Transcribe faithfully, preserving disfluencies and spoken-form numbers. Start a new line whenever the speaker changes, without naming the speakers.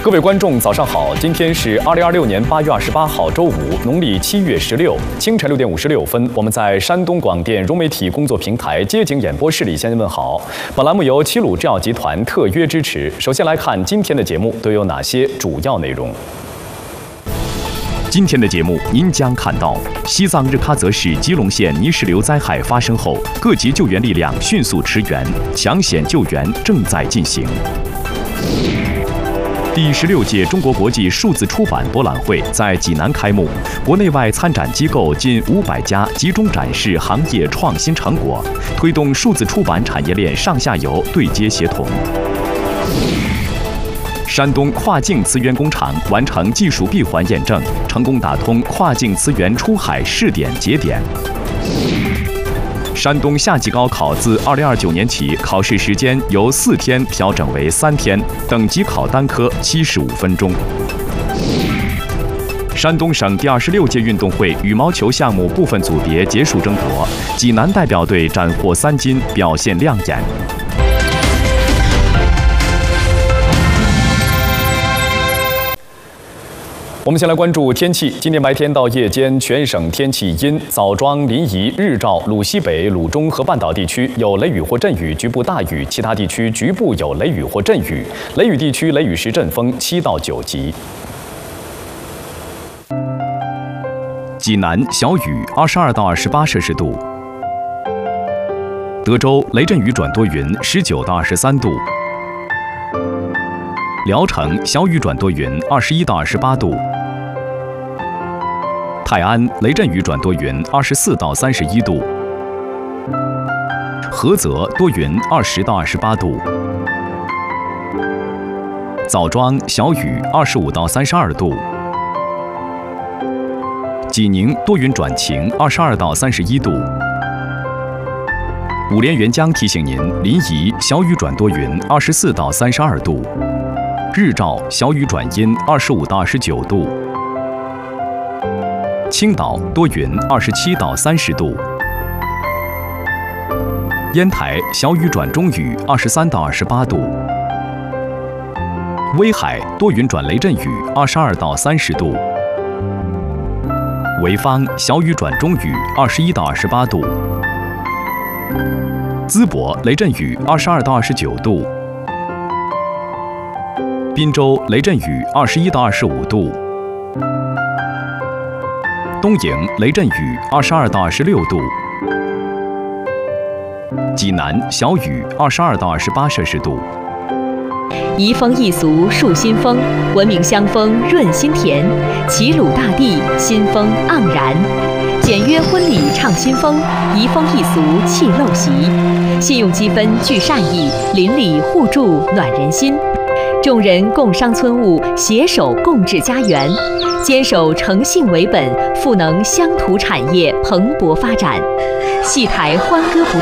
各位观众，早上好！今天是二零二六年八月二十八号，周五，农历七月十六，清晨六点五十六分，我们在山东广电融媒体工作平台街景演播室里向您问好。本栏目由齐鲁制药集团特约支持。首先来看今天的节目都有哪些主要内容。今天的节目，您将看到西藏日喀则市吉隆县泥石流灾害发生后，各级救援力量迅速驰援，抢险救援正在进行。第十六届中国国际数字出版博览会在济南开幕，国内外参展机构近五百家集中展示行业创新成果，推动数字出版产业链上下游对接协同。山东跨境磁源工厂完成技术闭环验证，成功打通跨境磁源出海试点节点。山东夏季高考自二零二九年起，考试时间由四天调整为三天，等级考单科七十五分钟。山东省第二十六届运动会羽毛球项目部分组别结束争夺，济南代表队斩获三金，表现亮眼。我们先来关注天气。今天白天到夜间，全省天气阴，枣庄、临沂、日照、鲁西北、鲁中和半岛地区有雷雨或阵雨，局部大雨；其他地区局部有雷雨或阵雨。雷雨地区雷雨时阵风七到九级。济南小雨，二十二到二十八摄氏度。德州雷阵雨转多云，十九到二十三度。聊城小雨转多云，二十一到二十八度。泰安雷阵雨转多云，二十四到三十一度。菏泽多云，二十到二十八度。枣庄小雨，二十五到三十二度。济宁多云转晴，二十二到三十一度。五连元江提醒您，临沂小雨转多云，二十四到三十二度。日照小雨转阴，二十五到二十九度。青岛多云，二十七到三十度。烟台小雨转中雨，二十三到二十八度。威海多云转雷阵雨，二十二到三十度。潍坊小雨转中雨，二十一到二十八度。淄博雷阵雨，二十二到二十九度。滨州雷阵雨，二十一到二十五度。东营雷阵雨，二十二到二十六度。济南小雨，二十二到二十八摄氏度。
移风易俗树新风，文明乡风润心田。齐鲁大地新风盎然，简约婚礼唱新风，移风易俗气陋习。信用积分聚善意，邻里互助暖人心。众人共商村务，携手共治家园，坚守诚信为本，赋能乡土产业蓬勃发展。戏台欢歌不